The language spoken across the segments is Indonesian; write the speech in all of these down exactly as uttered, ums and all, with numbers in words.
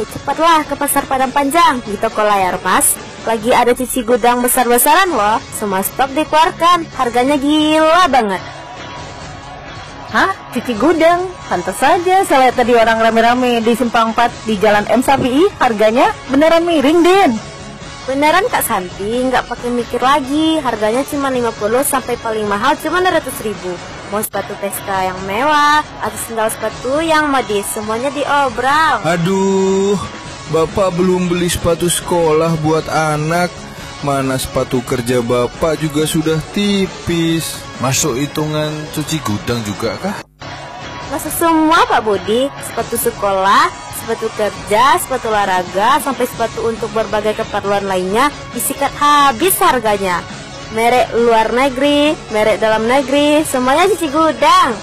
Hai, cepatlah ke Pasar Padang Panjang. Di toko layar mas lagi ada cuci gudang besar-besaran loh. Semua stok dikeluarkan, harganya gila banget. Hah? Cuci gudang? Pantas saja saya lihat tadi orang rame-rame di Simpang empat di Jalan M Sapi'i. Harganya beneran miring, Din. Beneran Kak Santi, nggak pakai mikir lagi. Harganya cuma lima puluh sampai paling mahal cuma dua ratus ribu. Mau sepatu Peska yang mewah atau sendal sepatu yang modis, semuanya diobral. Aduh, Bapak belum beli sepatu sekolah buat anak. Mana sepatu kerja Bapak juga sudah tipis. Masuk hitungan cuci gudang juga kah? Masuk semua Pak Budi, sepatu sekolah, sepatu kerja, sepatu olahraga, sampai sepatu untuk berbagai keperluan lainnya disikat habis harganya. Merek luar negeri, merek dalam negeri, semuanya cuci gudang.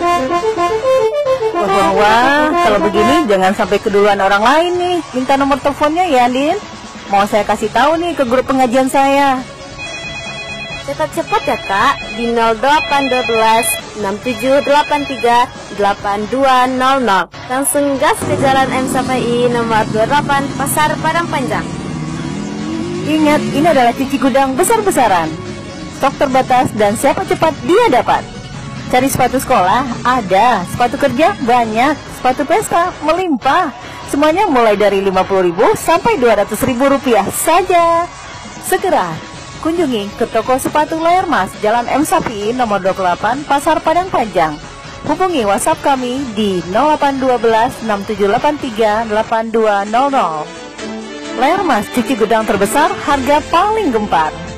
Wah, wah, wah, kalau begini jangan sampai keduluan orang lain nih. Minta nomor teleponnya ya, Din. Mau saya kasih tahu nih ke grup pengajian saya. Cepat-cepat ya Kak, di nol delapan satu dua enam tujuh delapan tiga delapan dua nol nol. Langsung gas ke Jalan M Sapi'i nomor dua puluh delapan Pasar Padang Panjang. Ingat, ini adalah cuci gudang besar-besaran. Stok terbatas dan siapa cepat dia dapat. Cari sepatu sekolah, ada. Sepatu kerja, banyak. Sepatu pesta, melimpah. Semuanya mulai dari lima puluh ribu sampai dua ratus ribu rupiah saja. Segera kunjungi ke toko sepatu layar mas Jalan M Sapi'i nomor dua puluh delapan Pasar Padang Panjang. Hubungi WhatsApp kami di nol delapan satu dua enam tujuh delapan tiga delapan dua nol nol. Layar Mas, cuci gudang terbesar, harga paling gempar.